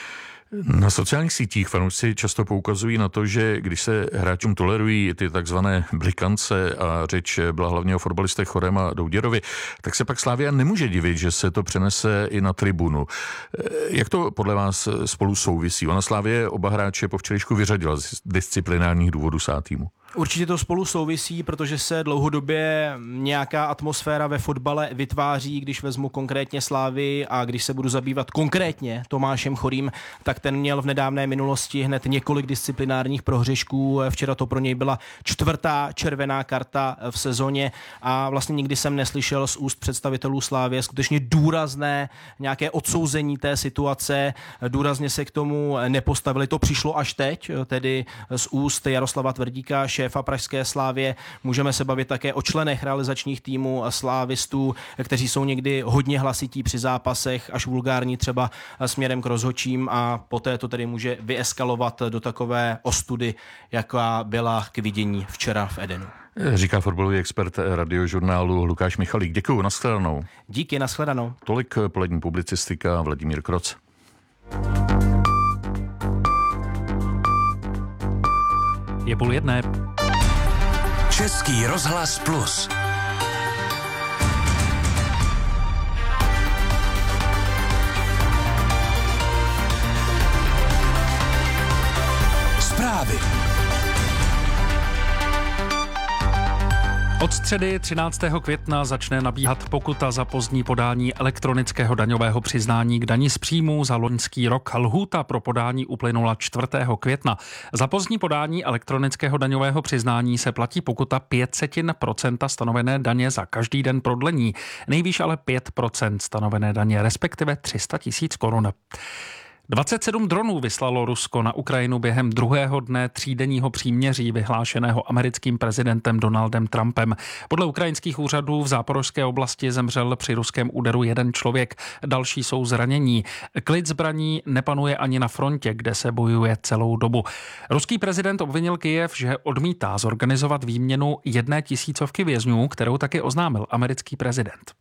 Na sociálních sítích fanoušci často poukazují na to, že když se hráčům tolerují ty takzvané blikance, a řeč byla hlavně o fotbalistech Chorém a Douděrovi, tak se pak Slavia nemůže divit, že se to přenese i na tribunu. Jak to podle vás spolu souvisí? Ona Slavie oba hráče po včerejšku vyřadila z disciplinárních důvodů S A týmu. Určitě to spolu souvisí, protože se dlouhodobě nějaká atmosféra ve fotbale vytváří, když vezmu konkrétně Slávy a když se budu zabývat konkrétně Tomášem Chorým, tak ten měl v nedávné minulosti hned několik disciplinárních prohřešků. Včera to pro něj byla čtvrtá červená karta v sezóně a vlastně nikdy jsem neslyšel z úst představitelů Slávie skutečně důrazné nějaké odsouzení té situace, důrazně se k tomu nepostavili. To přišlo až teď, tedy z úst Jaroslava Tvrdíka, šéfa pražské Slávie. Můžeme se bavit také o členech realizačních týmů slávistů, kteří jsou někdy hodně hlasití při zápasech, až vulgární třeba směrem k rozhodčím a poté to tedy může vyeskalovat do takové ostudy, jaká byla k vidění včera v Edenu. Říká fotbalový expert radiožurnálu Lukáš Michalík. Děkuju, nashledanou. Díky, nashledanou. Tolik polední publicistika, Vladimír Kroc. Je půl jedné. Český rozhlas plus. Zprávy. Od středy třináctého května začne nabíhat pokuta za pozdní podání elektronického daňového přiznání k dani z příjmů za loňský rok. Lhůta pro podání uplynula čtvrtého května. Za pozdní podání elektronického daňového přiznání se platí pokuta pět setin procenta stanovené daně za každý den prodlení. Nejvýš ale pět procent stanovené daně, respektive tři sta tisíc korun. dvacet sedm dronů vyslalo Rusko na Ukrajinu během druhého dne třídenního příměří vyhlášeného americkým prezidentem Donaldem Trumpem. Podle ukrajinských úřadů v záporožské oblasti zemřel při ruském úderu jeden člověk, další jsou zranění. Klid zbraní nepanuje ani na frontě, kde se bojuje celou dobu. Ruský prezident obvinil Kyjev, že odmítá zorganizovat výměnu jedné tisícovky vězňů, kterou taky oznámil americký prezident.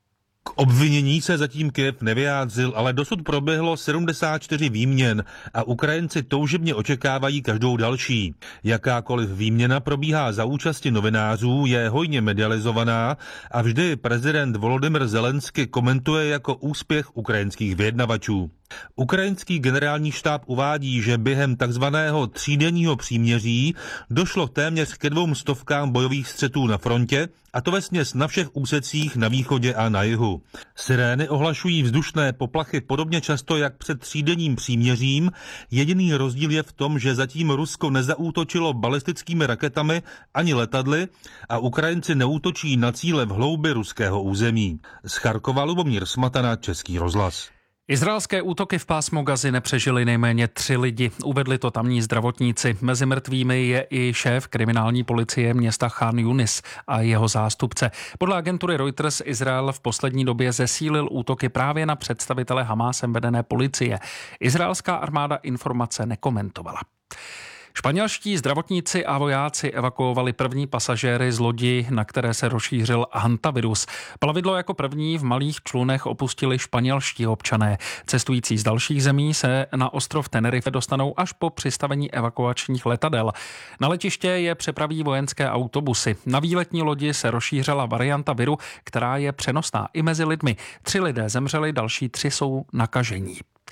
K obvinění se zatím Kyjev nevyjádřil, ale dosud proběhlo sedmdesát čtyři výměn a Ukrajinci toužebně očekávají každou další. Jakákoliv výměna probíhá za účasti novinářů, je hojně medializovaná a vždy prezident Volodymyr Zelensky komentuje jako úspěch ukrajinských vyjednavačů. Ukrajinský generální štáb uvádí, že během takzvaného třídenního příměří došlo téměř ke dvou stovkám bojových střetů na frontě, a to vesměs na všech úsecích na východě a na jihu. Sirény ohlašují vzdušné poplachy podobně často jak před třídenním příměřím. Jediný rozdíl je v tom, že zatím Rusko nezaútočilo balistickými raketami ani letadly a Ukrajinci neútočí na cíle v hloubi ruského území. Z Charkova Lubomír Smatana, Český rozhlas. Izraelské útoky v pásmu Gazy nepřežili nejméně tři lidi. Uvedli to tamní zdravotníci. Mezi mrtvými je i šéf kriminální policie města Chan Yunis a jeho zástupce. Podle agentury Reuters Izrael v poslední době zesílil útoky právě na představitele Hamásem vedené policie. Izraelská armáda informace nekomentovala. Španělští zdravotníci a vojáci evakuovali první pasažéry z lodi, na které se rozšířil hantavirus. Plavidlo jako první v malých člunech opustili španělští občané. Cestující z dalších zemí se na ostrov Tenerife dostanou až po přistavení evakuačních letadel. Na letiště je přepraví vojenské autobusy. Na výletní lodi se rozšířila varianta viru, která je přenosná i mezi lidmi. Tři lidé zemřeli, další tři jsou nakažení.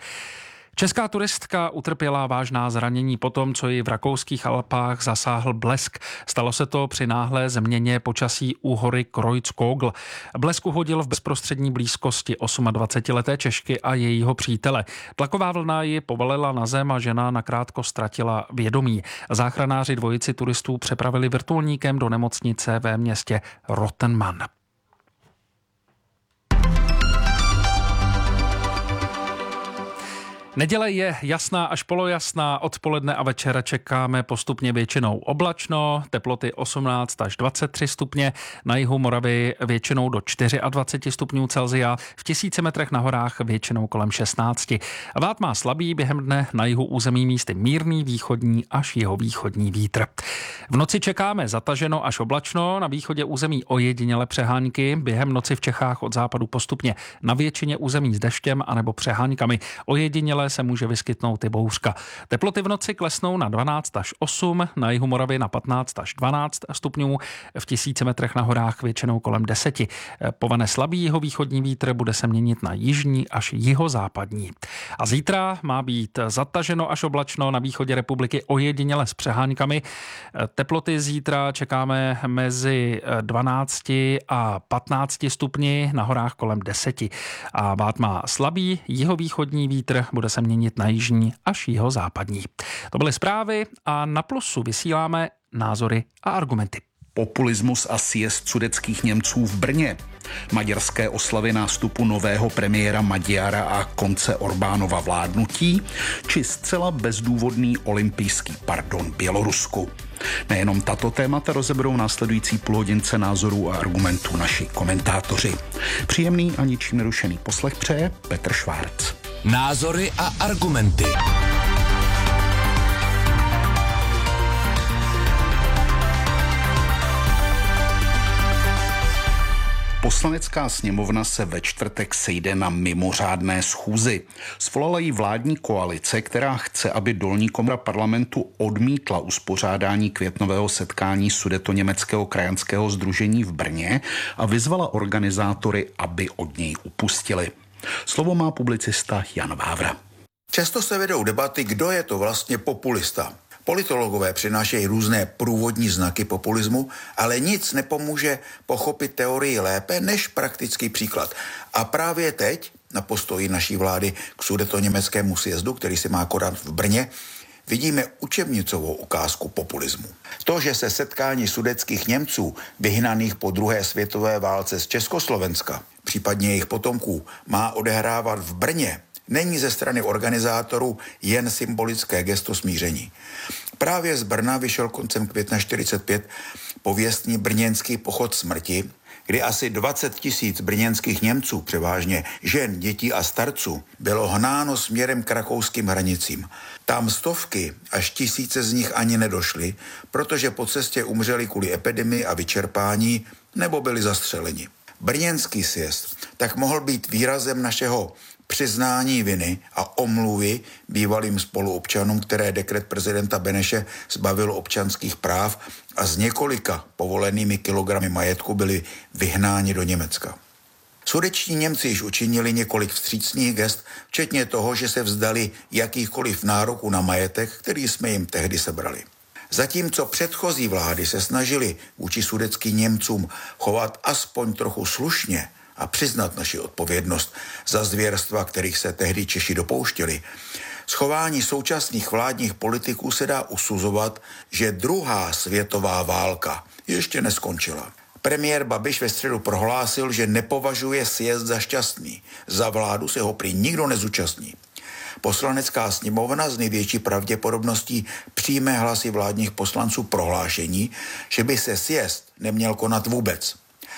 Česká turistka utrpěla vážná zranění po tom, co ji v rakouských Alpách zasáhl blesk. Stalo se to při náhlé změně počasí u hory Kreuzkogel. Blesk uhodil v bezprostřední blízkosti dvacetiosmileté Češky a jejího přítele. Tlaková vlna ji povalila na zem a žena nakrátko ztratila vědomí. Záchranáři dvojici turistů přepravili vrtulníkem do nemocnice ve městě Rottenmann. Neděle je jasná až polojasná, odpoledne a večera čekáme postupně většinou oblačno, teploty osmnáct až dvacet tři stupně, na jihu Moravy většinou do dvacet čtyři stupňů Celsia, v tisíci metrech na horách většinou kolem šestnáct. Vát má slabý, během dne na jihu území místy mírný východní až jihovýchodní vítr. V noci čekáme zataženo až oblačno, na východě území ojediněle přehánky, během noci v Čechách od západu postupně na většině území s deštěm anebo přehánkami, ojediněle se může vyskytnout i bouřka. Teploty v noci klesnou na dvanáct až osm, na jihu Moravy na patnáct až dvanáct stupňů, v tisíci metrech na horách většinou kolem deseti. Povane slabý jihovýchodní vítr, bude se měnit na jižní až jihozápadní. A zítra má být zataženo až oblačno, na východě republiky ojediněle s přehánkami. Teploty zítra čekáme mezi dvanácti a patnácti stupni, na horách kolem deseti. A vát má slabý jihovýchodní vítr, bude se měnit na jižní až jihozápadní. To byly zprávy a na Plusu vysíláme názory a argumenty. Populismus a sjezd sudetských Němců v Brně. Maďarské oslavy nástupu nového premiéra Maďara a konce Orbánova vládnutí, či zcela bezdůvodný olympijský pardon Bělorusku. Nejenom tato témata rozeberou následující půlhodince názorů a argumentů naši komentátoři. Příjemný a ničím nerušený poslech přeje Petr Švárc. Názory a argumenty. Poslanecká sněmovna se ve čtvrtek sejde na mimořádné schůzi. Svolala ji vládní koalice, která chce, aby dolní komora parlamentu odmítla uspořádání květnového setkání Sudetoněmeckého krajanského sdružení v Brně a vyzvala organizátory, aby od něj upustili. Slovo má publicista Jan Vávra. Často se vedou debaty, kdo je to vlastně populista. Politologové přinášejí různé průvodní znaky populismu, ale nic nepomůže pochopit teorii lépe než praktický příklad. A právě teď, na postoji naší vlády k sudetoněmeckému sjezdu, který se má konat v Brně, vidíme učebnicovou ukázku populismu. To, že se setkání sudetských Němců, vyhnaných po druhé světové válce z Československa, případně jejich potomků, má odehrávat v Brně, není ze strany organizátorů jen symbolické gesto smíření. Právě z Brna vyšel koncem května čtyřicet pět pověstný brněnský pochod smrti, kdy asi dvacet tisíc brněnských Němců, převážně žen, dětí a starců, bylo hnáno směrem k rakouským hranicím. Tam stovky až tisíce z nich ani nedošly, protože po cestě umřeli kvůli epidemii a vyčerpání nebo byli zastřeleni. Brněnský sjezd tak mohl být výrazem našeho přiznání viny a omluvy bývalým spoluobčanům, které dekret prezidenta Beneše zbavil občanských práv a z několika povolenými kilogramy majetku byli vyhnáni do Německa. Sudeční Němci již učinili několik vstřícných gest, včetně toho, že se vzdali jakýchkoliv nároků na majetek, který jsme jim tehdy sebrali. Zatímco předchozí vlády se snažili vůči sudeckým Němcům chovat aspoň trochu slušně a přiznat naši odpovědnost za zvěrstva, kterých se tehdy Češi dopouštěli, z chování současných vládních politiků se dá usuzovat, že druhá světová válka ještě neskončila. Premiér Babiš ve středu prohlásil, že nepovažuje sjezd za šťastný. Za vládu se ho prý nikdo nezúčastní. Poslanecká sněmovna z největší pravděpodobností přijme hlasy vládních poslanců prohlášení, že by se sjezd neměl konat vůbec.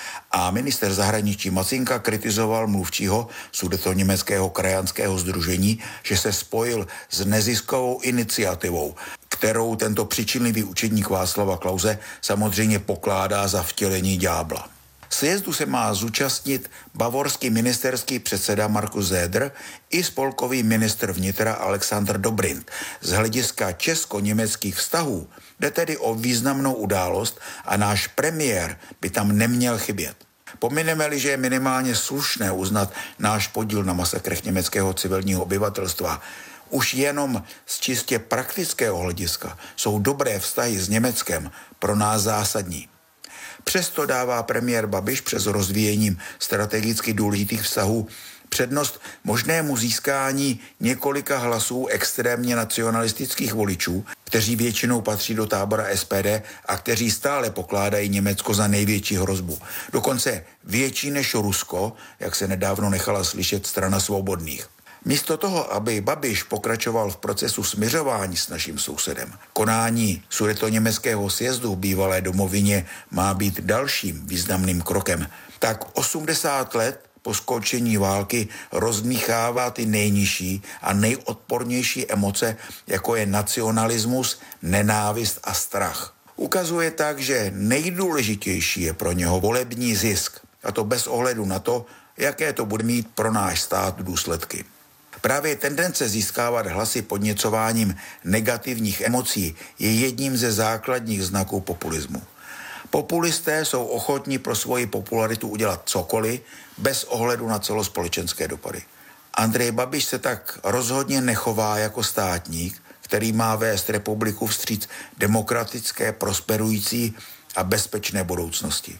A minister zahraničí Macinka kritizoval mluvčího sudetoněmeckého krajanského sdružení, že se spojil s neziskovou iniciativou, kterou tento přičinlivý učedník Václava Klause samozřejmě pokládá za vtělení ďábla. Sjezdu se má zúčastnit bavorský ministerský předseda Markus Söder i spolkový ministr vnitra Alexander Dobrindt. Z hlediska česko-německých vztahů jde tedy o významnou událost a náš premiér by tam neměl chybět. Pomineme-li, že je minimálně slušné uznat náš podíl na masakrech německého civilního obyvatelstva, už jenom z čistě praktického hlediska jsou dobré vztahy s Německem pro nás zásadní. Přesto dává premiér Babiš přes rozvíjením strategicky důležitých vztahů přednost možnému získání několika hlasů extrémně nacionalistických voličů, kteří většinou patří do tábora S P D a kteří stále pokládají Německo za největší hrozbu. Dokonce větší než Rusko, jak se nedávno nechala slyšet strana svobodných. Místo toho, aby Babiš pokračoval v procesu smiřování s naším sousedem, konání sudetoněmeckého sjezdu v bývalé domovině má být dalším významným krokem, tak osmdesát let po skončení války rozmíchává ty nejnižší a nejodpornější emoce, jako je nacionalismus, nenávist a strach. Ukazuje tak, že nejdůležitější je pro něho volební zisk, a to bez ohledu na to, jaké to bude mít pro náš stát důsledky. Právě tendence získávat hlasy podněcováním negativních emocí je jedním ze základních znaků populismu. Populisté jsou ochotní pro svoji popularitu udělat cokoliv bez ohledu na celospolečenské dopady. Andrej Babiš se tak rozhodně nechová jako státník, který má vést republiku vstříc demokratické, prosperující a bezpečné budoucnosti.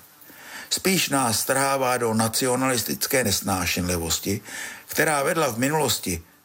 Spíš nás strhává do nacionalistické nesnášenlivosti, která vedla v minulosti